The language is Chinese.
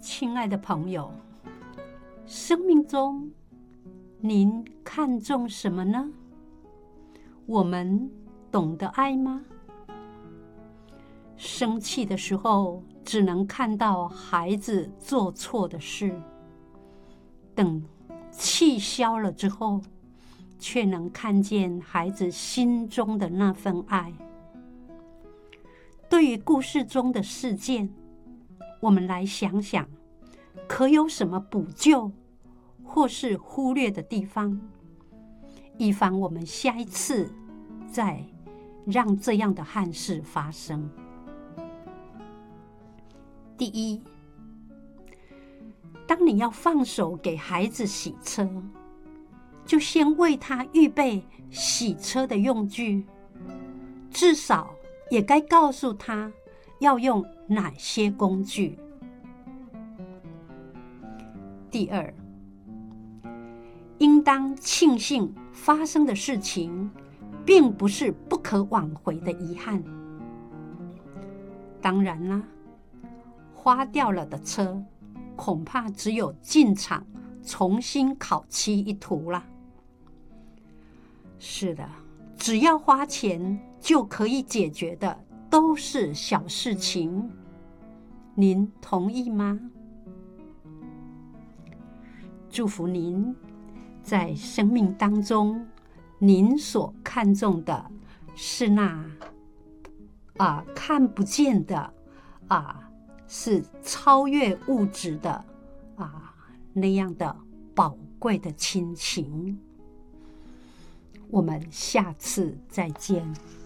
亲爱的朋友，生命中您看重什么呢？我们懂得爱吗？生气的时候，只能看到孩子做错的事，等气消了之后，却能看见孩子心中的那份爱。对于故事中的事件，我们来想想，可有什么补救或是忽略的地方，以防我们下一次再让这样的憾事发生。第一，当你要放手给孩子洗车，就先为他预备洗车的用具，至少也该告诉他要用哪些工具。第二，应当庆幸发生的事情并不是不可挽回的遗憾。当然啦，花掉了的车恐怕只有进厂重新烤漆一途了。是的，只要花钱就可以解决的都是小事情，您同意吗？祝福您在生命当中，您所看重的是那看不见的是超越物质的那样的宝贵的亲情。我们下次再见。